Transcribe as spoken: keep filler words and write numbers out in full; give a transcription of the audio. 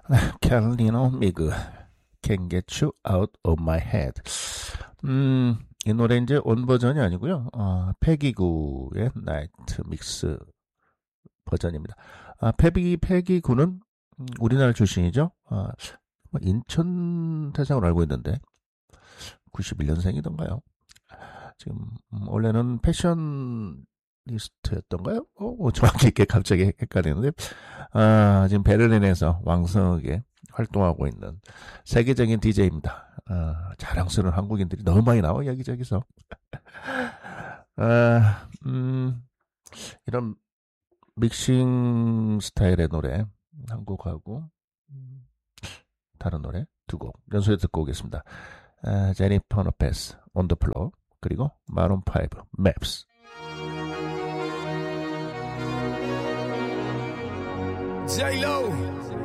캘리노 미그 Can't Get You Out of My Head. 음, 이 노래 이제 온 버전이 아니고요. 어, 패기구의 나이트 믹스 버전입니다. 아, 패기 패기구는 우리나라 출신이죠. 아, 인천 태생으로 알고 있는데 구십일 년생이던가요? 지금 음, 원래는 패셔니스트였던가요? 어, 뭐 정확히 이렇게 갑자기 헷갈리는데 아, 지금 베를린에서 왕성하게 활동하고 있는 세계적인 디제이입니다. 아, 자랑스러운 한국인들이 너무 많이 나와 여기저기서. 아, 음, 이런 믹싱 스타일의 노래 한 곡하고 음, 다른 노래 두 곡 연속해 듣고 오겠습니다. 아, 제니퍼 로페스 On the Floor 그리고 마룬 파이브 Maps. J-Lo